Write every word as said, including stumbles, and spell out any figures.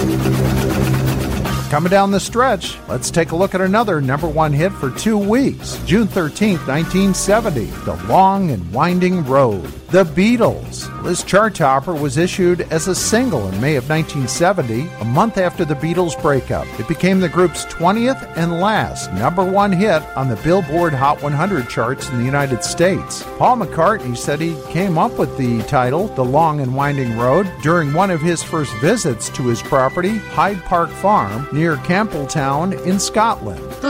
Coming down the stretch, let's take a look at another number one hit for two weeks. June thirteenth, nineteen seventy, The Long and Winding Road. The Beatles. This chart topper was issued as a single in May of nineteen seventy, a month after the Beatles' breakup. It became the group's twentieth and last number one hit on the Billboard Hot one hundred charts in the United States. Paul McCartney said he came up with the title, The Long and Winding Road, during one of his first visits to his property, Hyde Park Farm, near Campbelltown in Scotland.